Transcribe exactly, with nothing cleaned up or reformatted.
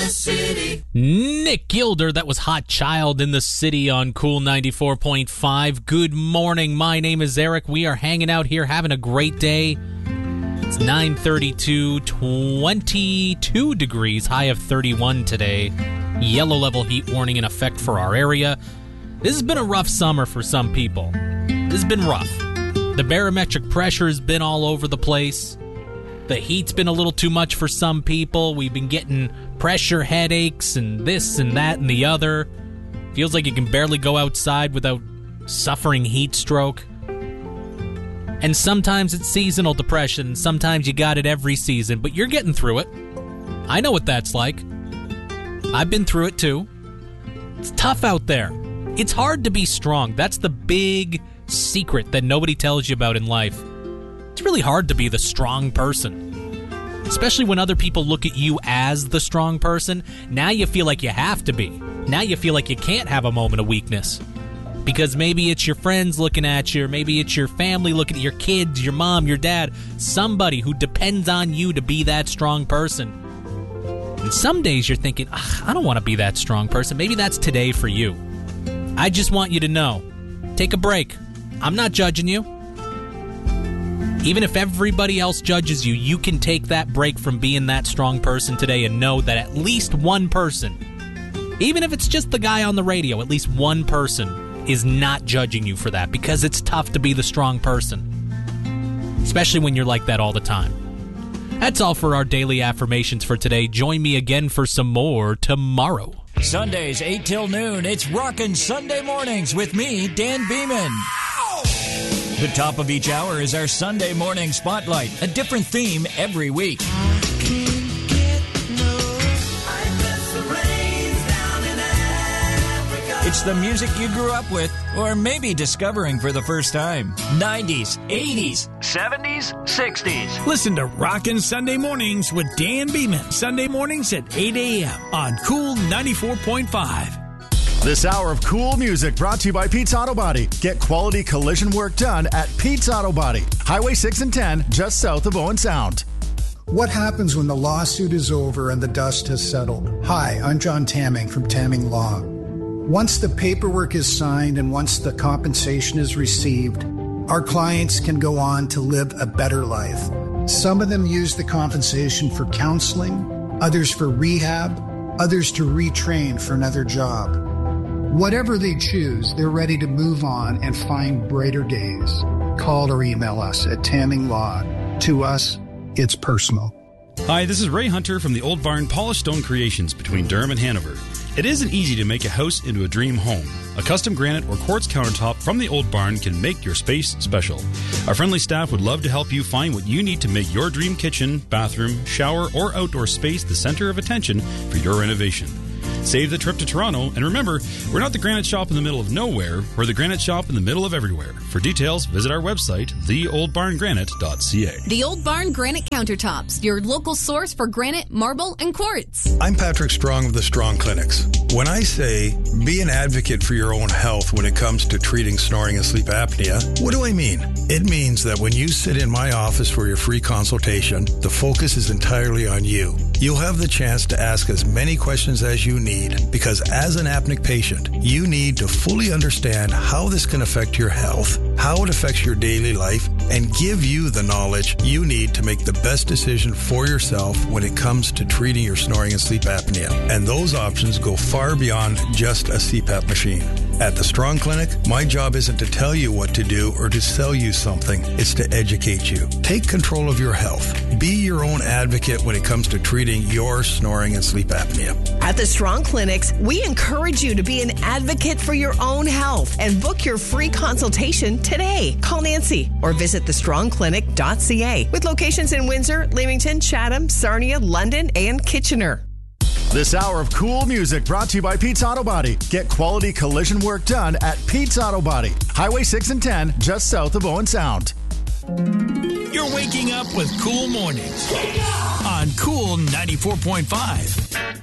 the city. Nick Gilder, that was Hot Child in the City on Cool ninety-four point five. Good morning, my name is Eric. We are hanging out here having a great day. It's nine thirty-two, twenty-two degrees, high of thirty-one today. Yellow level heat warning in effect for our area. This has been a rough summer for some people. This has been rough. The barometric pressure has been all over the place. The heat's been a little too much for some people. We've been getting pressure headaches and this and that and the other. Feels like you can barely go outside without suffering heat stroke. And sometimes it's seasonal depression. Sometimes you got it every season, but you're getting through it. I know what that's like. I've been through it too. It's tough out there. It's hard to be strong. That's the big secret that nobody tells you about in life. It's really hard to be the strong person. Especially when other people look at you as the strong person. Now you feel like you have to be. Now you feel like you can't have a moment of weakness. Because maybe it's your friends looking at you, or maybe it's your family looking at your kids, your mom, your dad, somebody who depends on you to be that strong person. And some days you're thinking, I don't want to be that strong person. Maybe that's today for you. I just want you to know, take a break. I'm not judging you. Even if everybody else judges you, you can take that break from being that strong person today and know that at least one person, even if it's just the guy on the radio, at least one person is not judging you for that, because it's tough to be the strong person, especially when you're like that all the time. That's all for our daily affirmations for today. Join me again for some more tomorrow. Sundays, eight till noon, it's Rockin' Sunday Mornings with me, Dan Beeman. The top of each hour is our Sunday Morning Spotlight, a different theme every week. It's the music you grew up with, or maybe discovering for the first time. nineties, eighties, seventies, sixties. Listen to Rockin' Sunday Mornings with Dan Beeman. Sunday mornings at eight a.m. on Cool ninety-four point five. This hour of cool music brought to you by Pete's Auto Body. Get quality collision work done at Pete's Auto Body. Highway six and ten, just south of Owen Sound. What happens when the lawsuit is over and the dust has settled? Hi, I'm John Tamming from Tamming Law. Once the paperwork is signed and once the compensation is received, our clients can go on to live a better life. Some of them use the compensation for counseling, others for rehab, others to retrain for another job. Whatever they choose, they're ready to move on and find brighter days. Call or email us at Tamming Law. To us, it's personal. Hi, this is Ray Hunter from the Old Barn Polished Stone Creations between Durham and Hanover. It isn't easy to make a house into a dream home. A custom granite or quartz countertop from the Old Barn can make your space special. Our friendly staff would love to help you find what you need to make your dream kitchen, bathroom, shower, or outdoor space the center of attention for your renovation. Save the trip to Toronto, and remember, we're not the granite shop in the middle of nowhere, we're the granite shop in the middle of everywhere. For details, visit our website, the old barn granite dot c a. The Old Barn Granite Countertops, your local source for granite, marble, and quartz. I'm Patrick Strong of the Strong Clinics. When I say be an advocate for your own health when it comes to treating snoring and sleep apnea, what do I mean? It means that when you sit in my office for your free consultation, the focus is entirely on you. You'll have the chance to ask as many questions as you need, because as an apneic patient, you need to fully understand how this can affect your health, how it affects your daily life, and give you the knowledge you need to make the best decision for yourself when it comes to treating your snoring and sleep apnea. And those options go far beyond just a C PAP machine. At the Strong Clinic, my job isn't to tell you what to do or to sell you something. It's to educate you. Take control of your health. Be your own advocate when it comes to treating your snoring and sleep apnea. At the Strong Clinics, we encourage you to be an advocate for your own health and book your free consultation today. Call Nancy or visit the strong clinic dot c a with locations in Windsor, Leamington, Chatham, Sarnia, London, and Kitchener. This hour of cool music brought to you by Pete's Auto Body. Get quality collision work done at Pete's Auto Body. Highway six and ten, just south of Owen Sound. You're waking up with Cool Mornings on Cool ninety-four point five.